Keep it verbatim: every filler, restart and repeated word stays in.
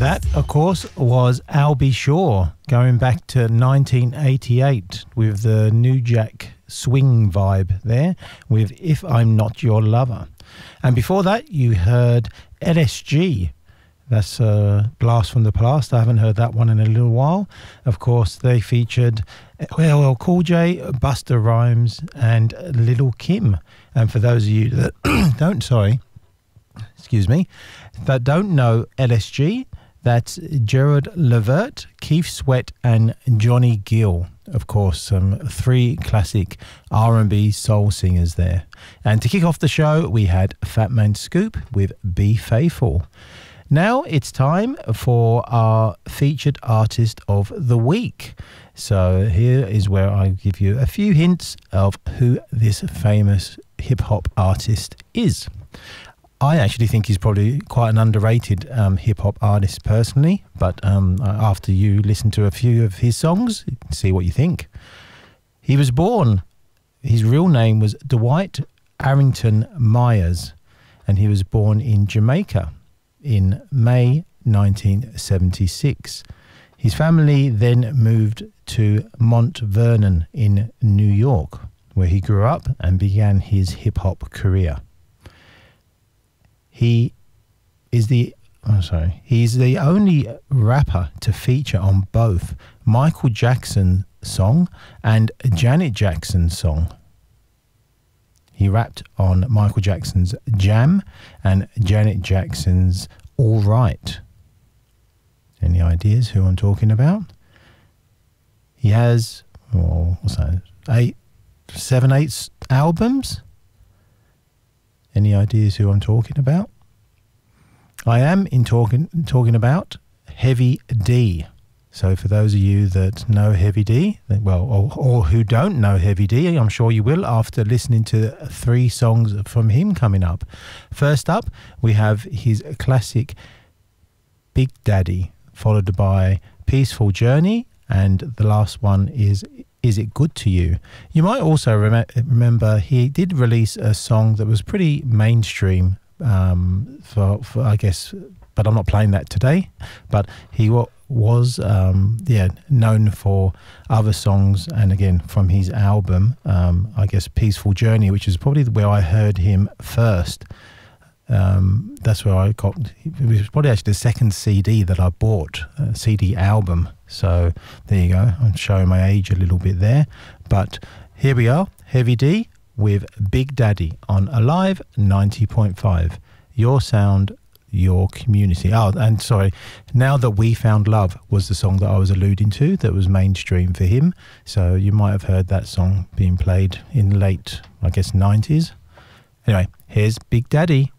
That, of course, was Albie Shaw, going back to nineteen eighty-eight with the New Jack swing vibe there with If I'm Not Your Lover. And before that, you heard L S G. That's a blast from the past. I haven't heard that one in a little while. Of course, they featured L L Cool J, Busta Rhymes, and Little Kim. And for those of you that don't, sorry, excuse me, that don't know L S G, that's Gerard Levert, Keith Sweat, and Johnny Gill. Of course, some three classic R and B soul singers there. And to kick off the show, we had Fat Man Scoop with Be Faithful. Now it's time for our featured artist of the week. So here is where I give you a few hints of who this famous hip-hop artist is. I actually think he's probably quite an underrated um, hip-hop artist personally, but um, after you listen to a few of his songs, see what you think. He was born, his real name was Dwight Arrington Myers, and he was born in Jamaica in May nineteen seventy-six. His family then moved to Mount Vernon in New York, where he grew up and began his hip-hop career. He is the oh sorry, he's the only rapper to feature on both Michael Jackson's song and Janet Jackson's song. He rapped on Michael Jackson's Jam and Janet Jackson's All Right. Any ideas who I'm talking about? He has, oh, what's that, eight, seven, eight albums? Any ideas who I'm talking about? I am in talking talking about Heavy D. So for those of you that know Heavy D, well, or, or who don't know Heavy D, I'm sure you will after listening to three songs from him coming up. First up, we have his classic Big Daddy, followed by Peaceful Journey, and the last one is Is It Good to You? You might also rem- remember he did release a song that was pretty mainstream um, for, for, I guess, but I'm not playing that today. But he w- was, um, yeah, known for other songs, and again from his album, um, I guess, Peaceful Journey, which is probably where I heard him first. Um, that's where I got, it was probably actually the second C D that I bought, a C D album. So there you go, I'm showing my age a little bit there. But here we are, Heavy D with Big Daddy on Alive ninety point five. Your sound, your community. Oh, and sorry, Now That We Found Love was the song that I was alluding to that was mainstream for him. So you might have heard that song being played in late, I guess, nineties. Anyway, here's Big Daddy.